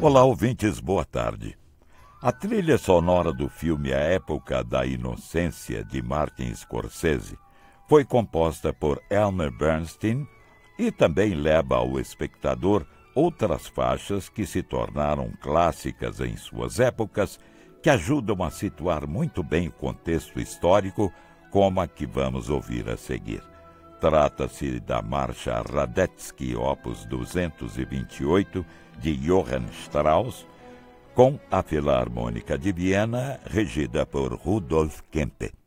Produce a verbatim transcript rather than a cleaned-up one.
Olá, ouvintes, boa tarde. A trilha sonora do filme A Época da Inocência, de Martin Scorsese, foi composta por Elmer Bernstein e também leva ao espectador outras faixas que se tornaram clássicas em suas épocas, que ajudam a situar muito bem o contexto histórico, como a que vamos ouvir a seguir. Trata-se da Marcha Radetzky, opus duzentos e vinte e oito, de Johann Strauss, com a Filarmônica de Viena, regida por Rudolf Kempe.